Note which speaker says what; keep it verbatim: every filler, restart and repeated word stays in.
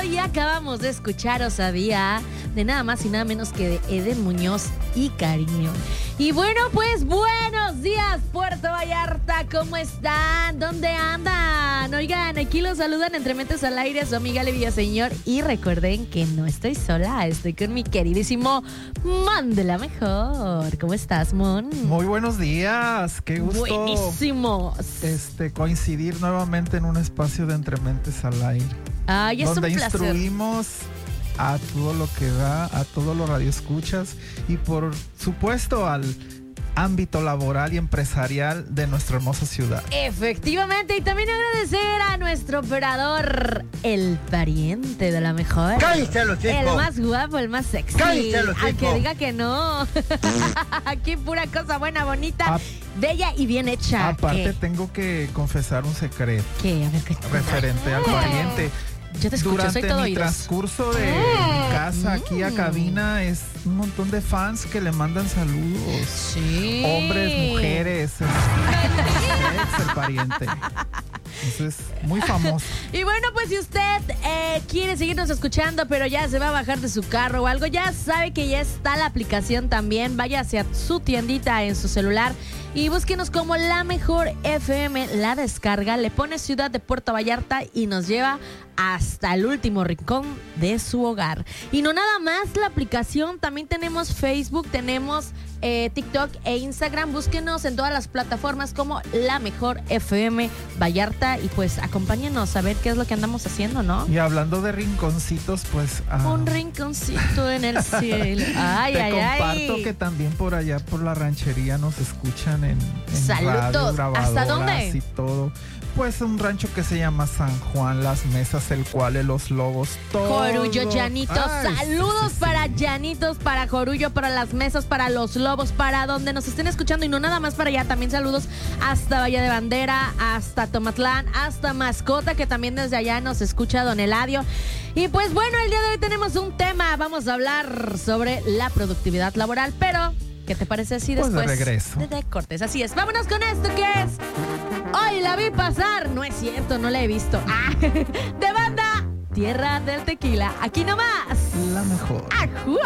Speaker 1: regreso y acabamos de escuchar Osadía de nada más y nada menos que de Eden Muñoz y Cariño. Y bueno, pues buenos días Puerto Vallarta, ¿cómo están? ¿Dónde andan? Oigan, aquí los saludan Entre Mentes al Aire su amiga Levi Villaseñor y recuerden que no estoy sola, estoy con mi queridísimo Mon de la Mejor. ¿Cómo estás, Mon?
Speaker 2: Muy buenos días, qué gusto.
Speaker 1: Buenísimos.
Speaker 2: Este, coincidir nuevamente en un espacio de Entre Mentes al Aire.
Speaker 1: Ay, es
Speaker 2: donde
Speaker 1: un placer.
Speaker 2: Instruimos a todo lo que da, a todos los radioescuchas y por supuesto al ámbito laboral y empresarial de nuestra hermosa ciudad.
Speaker 1: Efectivamente, y también agradecer a nuestro operador, el pariente de la Mejor.
Speaker 3: ¡Cállate los chicos!
Speaker 1: El más guapo, el más sexy.
Speaker 3: ¡Cállate los
Speaker 1: Al que
Speaker 3: chicos!
Speaker 1: diga que no. Aquí pura cosa buena, bonita,
Speaker 2: A-
Speaker 1: bella y bien hecha.
Speaker 2: Aparte
Speaker 1: ¿Qué?
Speaker 2: tengo que confesar un secreto
Speaker 1: ¿Qué? A ver, ¿qué?
Speaker 2: referente al pariente.
Speaker 1: Yo te escucho,
Speaker 2: Durante
Speaker 1: soy todo
Speaker 2: mi
Speaker 1: oídos.
Speaker 2: transcurso de
Speaker 1: Mm.
Speaker 2: casa aquí a
Speaker 1: Mm.
Speaker 2: cabina es un montón de fans que le mandan saludos.
Speaker 1: Sí.
Speaker 2: Hombres, mujeres, es, es el pariente. Entonces, muy famoso.
Speaker 1: Y bueno, pues si usted eh, quiere seguirnos escuchando, pero ya se va a bajar de su carro o algo, ya sabe que ya está la aplicación también. Vaya hacia su tiendita en su celular y búsquenos como La Mejor F M. La descarga, le pone Ciudad de Puerto Vallarta y nos lleva hasta el último rincón de su hogar. Y no nada más la aplicación, también tenemos Facebook, tenemos eh, TikTok e Instagram. Búsquenos en todas las plataformas como La Mejor F M Vallarta y pues acompáñenos a ver qué es lo que andamos haciendo, ¿no?
Speaker 2: Y hablando de rinconcitos, pues... ah,
Speaker 1: Un rinconcito en el cielo. Ay,
Speaker 2: te
Speaker 1: ay,
Speaker 2: comparto
Speaker 1: ay.
Speaker 2: que también por allá, por la ranchería, nos escuchan en, en
Speaker 1: Saludos.
Speaker 2: radio, grabadoras
Speaker 1: ¿Hasta dónde?
Speaker 2: y todo. Pues un rancho que se llama San Juan Las Mesas, el cual los lobos todos.
Speaker 1: Jorullo, Llanitos,
Speaker 2: Ay, sí,
Speaker 1: saludos
Speaker 2: sí, sí.
Speaker 1: para Llanitos, para Jorullo, para Las Mesas, para Los Lobos, para donde nos estén escuchando y no nada más para allá, también saludos hasta Valle de Bandera, hasta Tomatlán, hasta Mascota, que también desde allá nos escucha Don Eladio. Y pues bueno, el día de hoy tenemos un tema, vamos a hablar sobre la productividad laboral, pero ¿qué te parece si
Speaker 2: Pues de
Speaker 1: después
Speaker 2: regreso.
Speaker 1: de, de cortes? Así es, vámonos con esto que es... Hoy la vi pasar, no es cierto, no la he visto. Ah, de banda Tierra del Tequila, aquí nomás.
Speaker 2: La mejor.
Speaker 1: ¡Ajú!